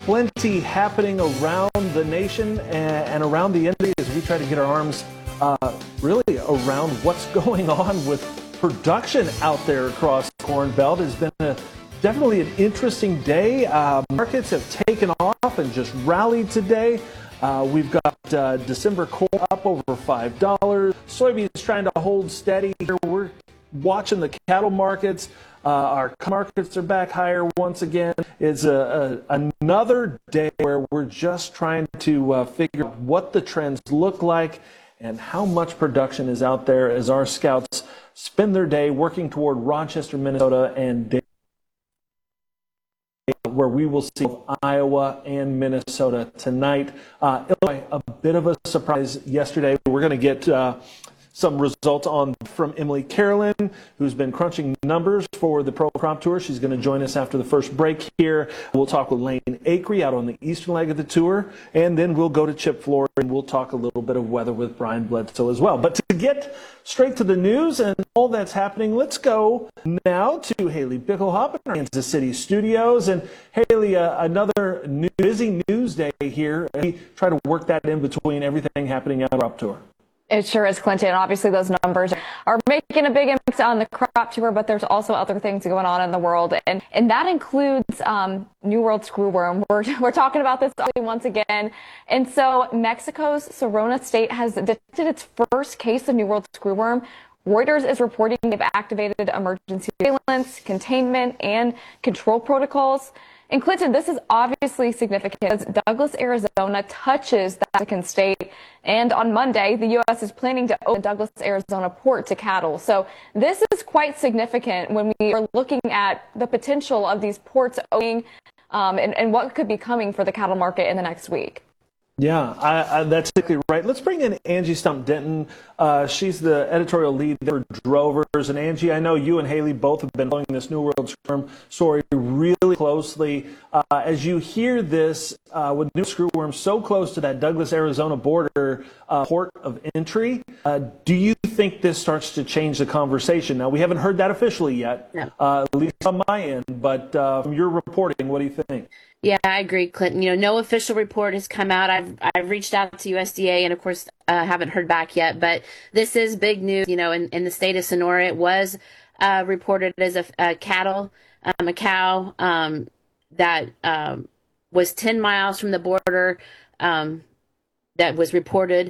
plenty happening around the nation and around the industry as we try to get our arms really around what's going on with production out there across the Corn Belt. It's been definitely an interesting day. Markets have taken off and just rallied today. We've got December corn up over $5. Soybeans trying to hold steady here. We're watching the cattle markets. Our markets are back higher once again. It's another day where we're just trying to figure out what the trends look like and how much production is out there as our scouts spend their day working toward Rochester, Minnesota, and where we will see Iowa and Minnesota tonight. Illinois, a bit of a surprise yesterday. We're going to get some results from Emily Carolyn, who's been crunching numbers for the Pro Crop Tour. She's going to join us after the first break here. We'll talk with Lane Acree out on the eastern leg of the tour, and then we'll go to Chip Flory and we'll talk a little bit of weather with Brian Bledsoe as well. But to get straight to the news and all that's happening, let's go now to Haley Bickelhop in our Kansas City studios. And Haley, another busy news day here. We try to work that in between everything happening at the Crop Tour. It sure is, Clinton. Obviously, those numbers are making a big impact on the crop tour, but there's also other things going on in the world, and that includes New World screwworm. We're talking about this once again, and so Mexico's Sonora state has detected its first case of New World screwworm. Reuters is reporting they've activated emergency surveillance, containment, and control protocols. And Clinton, this is obviously significant as Douglas, Arizona touches the Mexican state. And on Monday, the U.S. is planning to open Douglas, Arizona port to cattle. So this is quite significant when we are looking at the potential of these ports opening and what could be coming for the cattle market in the next week. Yeah, that's exactly right. Let's bring in Angie Stump-Denton. She's the editorial lead for Drovers. And Angie, I know you and Haley both have been following this New World screwworm story really closely. As you hear this, with New Screwworm so close to that Douglas, Arizona border port of entry, do you think this starts to change the conversation? Now, we haven't heard that officially yet, at least on my end, but from your reporting, what do you think? Yeah, I agree, Clinton. No official report has come out. I've reached out to USDA and, of course, haven't heard back yet. But this is big news. In the state of Sonora, it was reported as a cow that was 10 miles from the border that was reported.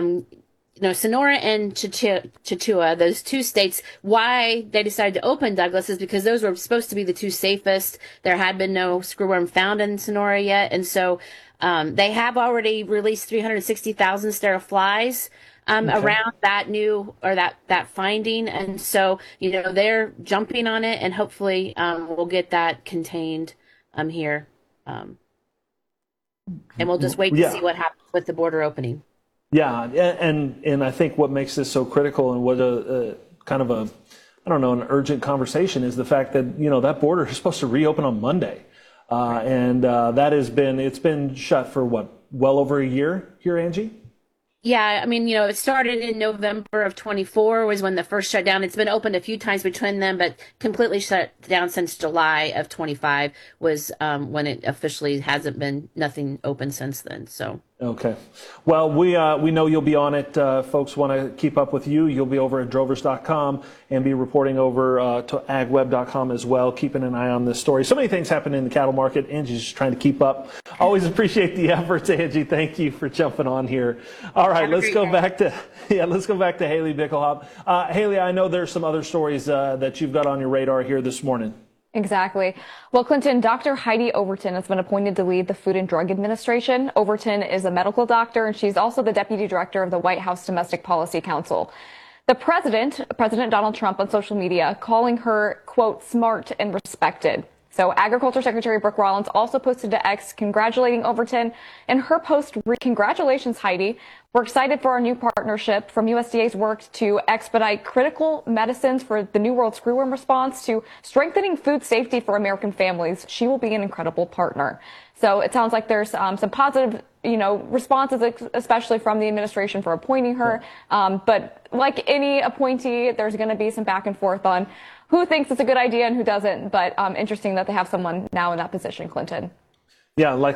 Sonora and Chihuahua, those two states, why they decided to open Douglas is because those were supposed to be the two safest. There had been no screwworm found in Sonora yet. And so they have already released 360,000 sterile flies around that that finding. And so, they're jumping on it, and hopefully we'll get that contained here. And we'll just wait to see what happens with the border opening. Yeah, and I think what makes this so critical and what a kind of an urgent conversation is the fact that, that border is supposed to reopen on Monday. And it's been shut for well over a year here, Angie? Yeah, it started in November of 24 was when the first shutdown. It's been opened a few times between them, but completely shut down since July of 25 was when it officially hasn't been nothing open since then. So. Okay. Well, we know you'll be on it. Folks want to keep up with you. You'll be over at drovers.com and be reporting over to agweb.com as well, keeping an eye on this story. So many things happen in the cattle market. Angie's just trying to keep up. Always appreciate the efforts, Angie. Thank you for jumping on here. All right, let's go back to Haley Bickelhop. Haley, I know there's some other stories that you've got on your radar here this morning. Exactly. Well, Clinton, Dr. Heidi Overton has been appointed to lead the Food and Drug Administration. Overton is a medical doctor, and she's also the deputy director of the White House Domestic Policy Council. The President Donald Trump, on social media, calling her, quote, smart and respected. So Agriculture Secretary Brooke Rollins also posted to X congratulating Overton. In her post, congratulations, Heidi. We're excited for our new partnership from USDA's work to expedite critical medicines for the New World screwworm response to strengthening food safety for American families. She will be an incredible partner. So it sounds like there's some positive, responses, especially from the administration for appointing her. But like any appointee, there's going to be some back and forth on who thinks it's a good idea and who doesn't. But interesting that they have someone now in that position, Clinton. Yeah, like